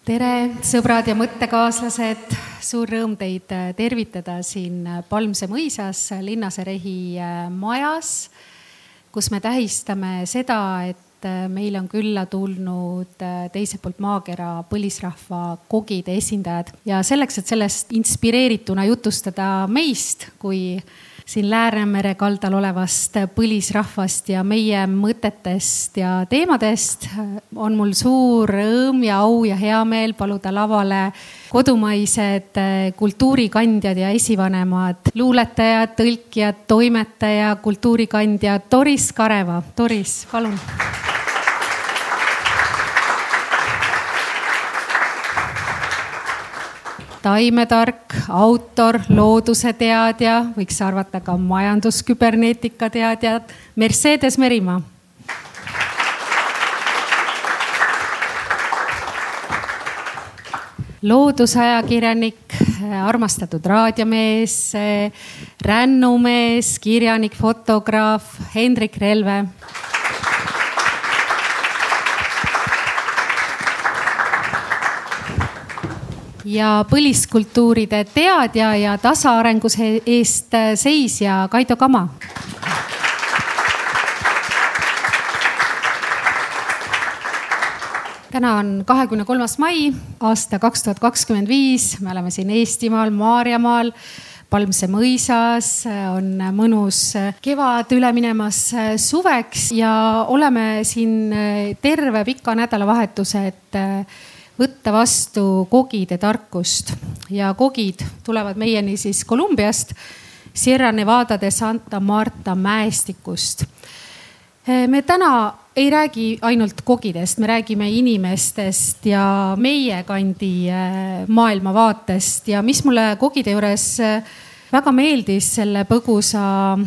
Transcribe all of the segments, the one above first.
Tere, sõbrad ja mõttekaaslased! Suur rõõm teid tervitada siin Palmse mõisas Linnaserehi majas, kus me tähistame seda, et meil on külla tulnud teiselt poolt maakera põlisrahva kogide esindajad. Ja selleks, et sellest inspireerituna jutustada meist, kui siin Läänemere kaldal olevast põlisrahvast ja meie mõtetest ja teemadest, on mul suur rõõm ja au ja hea meel paluda lavale kodumaised kultuurikandjad ja esivanemad, luuletajad, tõlkijad, toimetaja, kultuurikandja Doris Kareva. Doris, palun. Taimetark, autor, looduse teadja, võiks arvata ka majandusküberneetika teadjad, Mercedes Merimaa. Loodusajakirjanik, armastatud raadiomees, rännumees, kirjanik, fotograaf Hendrik Relve. Ja põliskultuuride teadja ja tasaarenguse eest seisja Kaido Kama. Täna on 23. mai, aasta 2025. Me oleme siin Eestimaal, Maarjamaal, Palmse mõisas, on mõnus kevad üle minemas suveks ja oleme siin terve pika nädalavahetuse, et võtta vastu kogide tarkust ja kogid tulevad meieni siis Kolumbiast, Sierra Nevada de Santa Marta mäestikust. Me täna ei räägi ainult kogidest, me räägime inimestest ja meie kandi maailmavaatest ja mis mulle kogide juures väga meeldis selle põgusa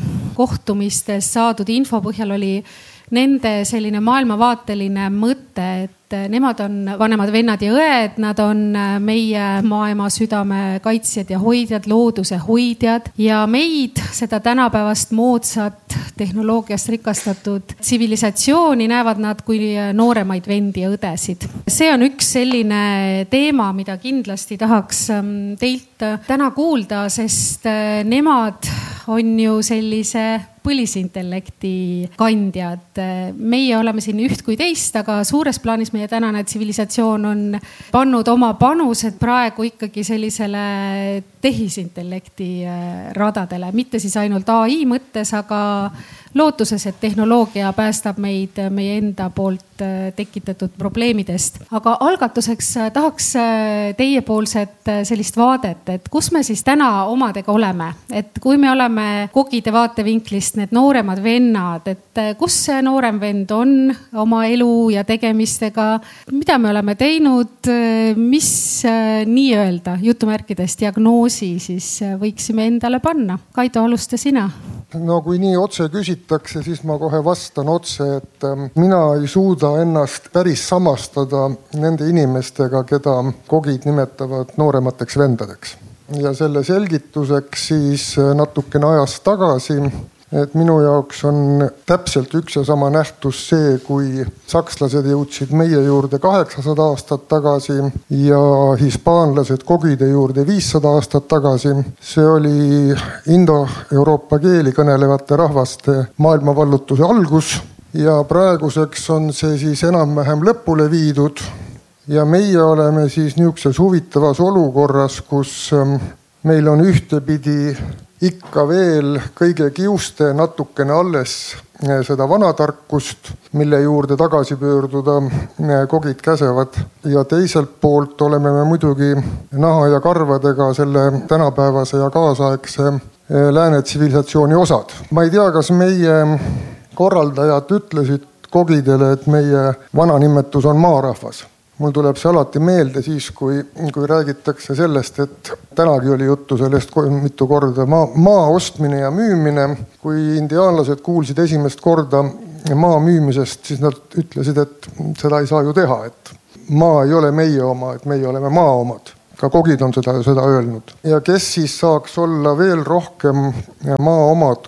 kohtumistes saadud info põhjal oli nende selline maailmavaateline mõte, et nemad on vanemad vennad ja õed, nad on meie maailma südame kaitsjad ja hoidjad, looduse hoidjad ja meid, seda tänapäevast moodsat tehnoloogiast rikastatud tsivilisatsiooni näevad nad kui nooremaid vendi ja õdesid. See on üks selline teema, mida kindlasti tahaks teilt täna kuulda, sest nemad on ju sellise põlisintellekti kandjad. Meie oleme siin üht kui teist, aga suures plaanis meie tänane tsivilisatsioon on pannud oma panused praegu ikkagi sellisele tehisintellekti radadele. Mitte siis ainult AI mõttes, aga lootuses, et tehnoloogia päästab meid meie enda poolt tekitatud probleemidest. Aga algatuseks tahaks teiepoolset sellist vaadet, et kus me siis täna omadega oleme. Et kui me oleme kogide vaatevinklist need nooremad vennad, et kus see noorem vend on oma elu ja tegemistega, mida me oleme teinud, mis nii-öelda jutumärkides diagnoosi siis võiksime endale panna. Kaido, alusta sina. No kui nii otse küsitakse, siis ma kohe vastan otse, et mina ei suuda ennast päris samastada nende inimestega, keda kogid nimetavad nooremateks vendadeks. Ja selle selgituseks siis natukene ajast tagasi, et minu jaoks on täpselt üks ja sama nähtus see, kui sakslased jõudsid meie juurde 800 aastat tagasi ja hispaanlased kogide juurde 500 aastat tagasi. See oli indo-euroopa keeli kõnelevate rahvaste maailmavallutuse algus ja praeguseks on see siis enam-vähem lõpule viidud ja meie oleme siis niisuguses huvitavas olukorras, kus meil on ühtepidi ikka veel kõige kiuste natukene alles seda vanatarkust, mille juurde tagasi pöörduda kogid käsevad. Ja teiselt poolt oleme me muidugi naha ja karvadega selle tänapäevase ja kaasaegse lääne tsivilisatsiooni osad. Ma ei tea, kas meie korraldajad ütlesid kogidele, et meie vananimetus on maarahvas. Mul tuleb see alati meelde siis, kui räägitakse sellest, et tänagi oli juttu sellest mitu korda maa ostmine ja müümine. Kui indiaanlased kuulsid esimest korda maa müümisest, siis nad ütlesid, et seda ei saa ju teha, et maa ei ole meie oma, et meie oleme maa omad. Ka kogid on seda öelnud. Ja kes siis saaks olla veel rohkem maa omad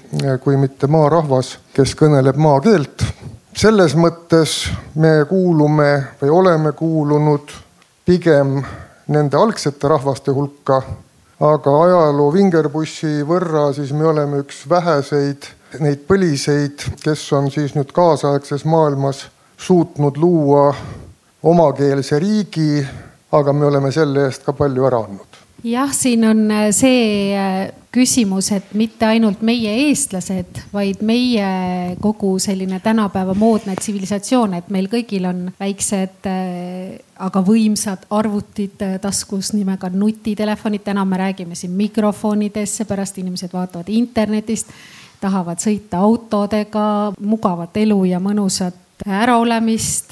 kui mitte maarahvas, kes kõneleb maakeelt. Selles mõttes me kuulume või oleme kuulunud pigem nende algsete rahvaste hulka, aga ajaloo vingerpussi võrra siis me oleme üks väheseid neid põliseid, kes on siis nüüd kaasaegses maailmas suutnud luua omakeelse riigi, aga me oleme selle eest ka palju ära andnud. Jah, siin on see küsimus, et mitte ainult meie eestlased, vaid meie kogu selline tänapäeva moodne tsivilisatsioon, et meil kõigil on väiksed, aga võimsad arvutid taskus nimega nutitelefonid. Täna me räägime siin mikrofonidesse, pärast inimesed vaatavad internetist, tahavad sõita autodega, mugavat elu ja mõnusat äraolemist,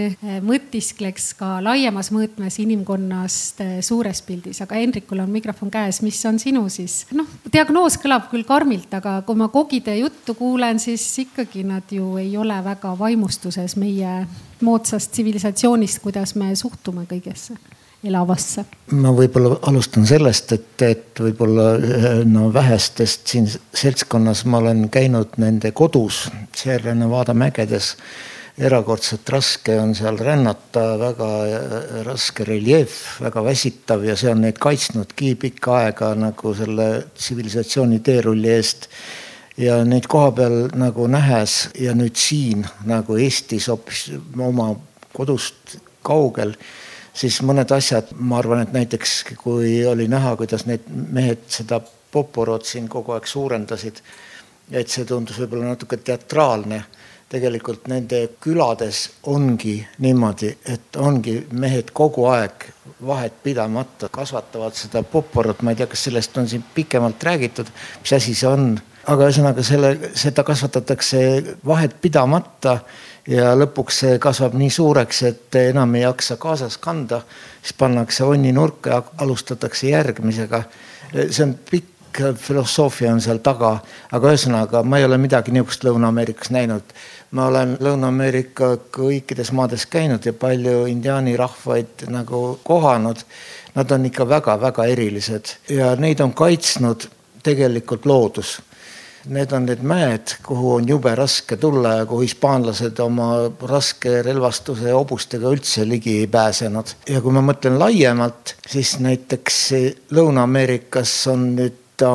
mõtiskleks ka laiemas mõõtmes inimkonnast suures pildis. Aga Henrikul on mikrofon käes, mis on sinu siis? Diagnoos kõlab küll karmilt, aga kui ma kogide juttu kuulen, siis ikkagi nad ju ei ole väga vaimustuses meie moodsast tsivilisatsioonist, kuidas me suhtume kõigesse elavasse. Ma võib-olla alustan sellest, et võib-olla vähestest siin seltskonnas ma olen käinud nende kodus, Sierra Nevada mägedes. Erakordselt raske on seal rännata, väga raske reljeef, väga väsitav ja see on neid kaitsnudki pikka aega nagu selle tsivilisatsiooni teerulli eest. Ja neid koha peal nagu nähes ja nüüd siin nagu Eestis hoopis oma kodust kaugel, siis mõned asjad, ma arvan, et näiteks kui oli näha, kuidas need mehed seda poporot siin kogu aeg suurendasid, et see tundus võib-olla natuke teatraalne. Tegelikult nende külades ongi niimoodi, et ongi mehed kogu aeg vahet pidamata kasvatavad seda poporot. Ma ei tea, kas sellest on siin pikemalt räägitud, mis asi see on. Aga ühesõnaga seda kasvatatakse vahet pidamata ja lõpuks see kasvab nii suureks, et enam ei jaksa kaasas kanda. Siis pannakse onni nurka ja alustatakse järgmisega. See on pikk filosoofia on seal taga, aga ühesõnaga ma ei ole midagi niisugust Lõuna-Ameerikas näinud. Ma olen Lõuna-Ameerika kõikides maades käinud ja palju indiaani rahvaid nagu kohanud. Nad on ikka väga-väga erilised ja neid on kaitsnud tegelikult loodus. Need on need mäed, kuhu on jube raske tulla ja kuhu hispaanlased oma raske relvastuse hobustega üldse ligi ei pääsenud. Ja kui ma mõtlen laiemalt, siis näiteks Lõuna-Ameerikas on nüüd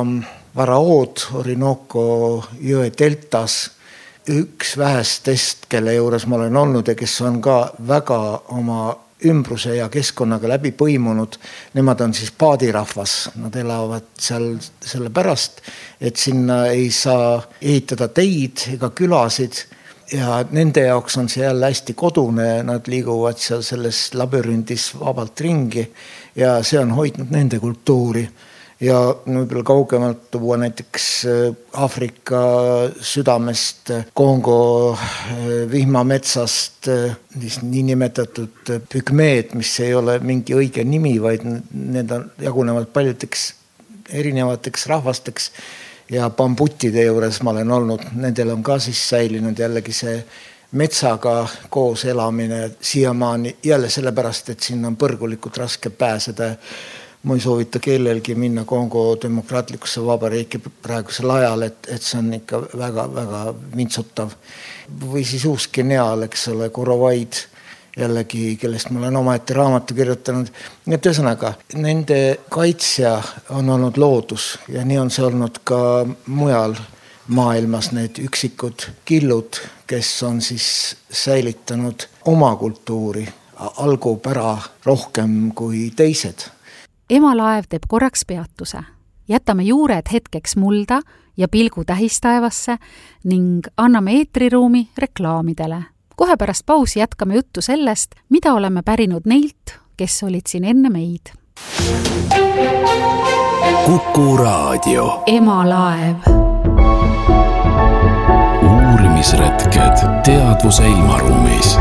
varaood Orinoco jõe deltas üks vähestest, kelle juures ma olen olnud ja kes on ka väga oma ümbruse ja keskkonnaga läbi põimunud. Nemad on siis paadirahvas. Nad elavad seal selle pärast, et sinna ei saa ehitada teid ega külasid ja nende jaoks on see jälle hästi kodune. Nad liiguvad seal selles labürindis vabalt ringi ja see on hoidnud nende kultuuri. Ja võib-olla kaugemalt tuua näiteks Aafrika südamest, Kongo vihmametsast, niinimetatud pügmeed, mis ei ole mingi õige nimi, vaid need on jagunevad paljudeks erinevateks rahvasteks ja bambutide juures ma olen olnud. Nendel on ka siis säilinud jällegi see metsaga koos elamine siiamaani jälle sellepärast, et siin on põrgulikult raske pääseda. Ma ei soovita kellelgi minna Kongo demokraatlikusse vabariiki praegusel ajal, et see on ikka väga-väga vintsutav. Või siis uus geniaal, eks ole, Kurovaid jällegi, kellest ma olen omaette raamatu kirjutanud. Et ühesõnaga, nende kaitsja on olnud loodus ja nii on see olnud ka mujal maailmas need üksikud killud, kes on siis säilitanud oma kultuuri algupära rohkem kui teised. Emalaev teeb korraks peatuse. Jätame juured hetkeks mulda ja pilgu tähistaevasse ning anname eetriruumi reklaamidele. Kohe pärast pausi jätkame juttu sellest, mida oleme pärinud neilt, kes olid siin enne meid. Kuku Raadio. Emalaev. Uurimisretked teadvuse ilmaruumis.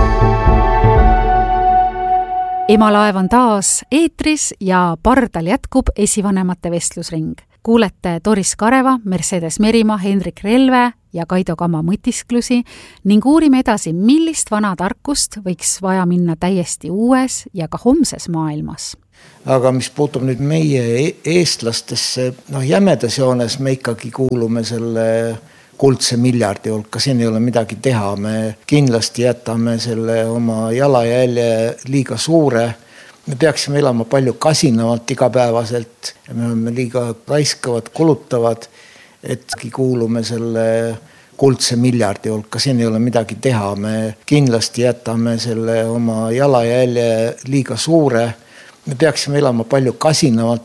Emalaev on taas eetris ja pardal jätkub esivanemate vestlusring. Kuulete Doris Kareva, Mercedes Merimaa, Hendrik Relve ja Kaido Kama mõtisklusi ning uurime edasi, millist vana tarkust võiks vaja minna täiesti uues ja ka homses maailmas. Aga mis puutub nüüd meie eestlastesse, jämedas joones me ikkagi kuulume selle kuldse miljardi hulka, siin ei ole midagi teha. Me kindlasti jätame selle oma jalajälje liiga suure me peaksime elama palju kasinavalt igapäevaselt ja me oleme liiga raiskavad, kulutavad, et kuulume selle kuldse miljardi hulka, siin ei ole midagi teha, me kindlasti jätame selle oma jalajälje liiga suure. Me peaksime elama palju kasinavalt